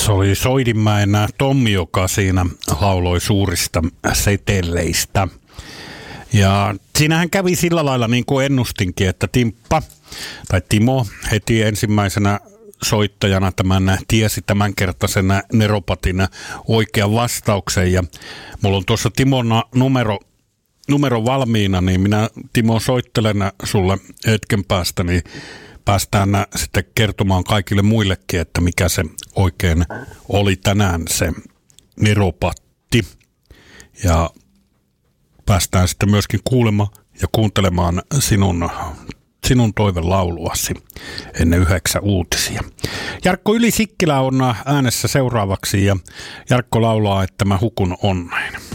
Se oli Soidinmäen Tommi, joka siinä lauloi suurista seteleistä. Ja siinähän kävi sillä lailla niin kuin ennustinkin, että Timo heti ensimmäisenä soittajana tiesi tämänkertaisen Neropatin oikean vastauksen. Ja mulla on tuossa Timon numero valmiina, niin minä Timo soittelen sulle hetken päästä, niin päästään sitten kertomaan kaikille muillekin, että mikä se oikein oli tänään se Neropatti. Ja päästään sitten myöskin kuulemaan ja kuuntelemaan sinun toivelauluasi ennen 9 uutisia. Jarkko Yli-Sikkilä on äänessä seuraavaksi ja Jarkko laulaa, että mä hukun onneen.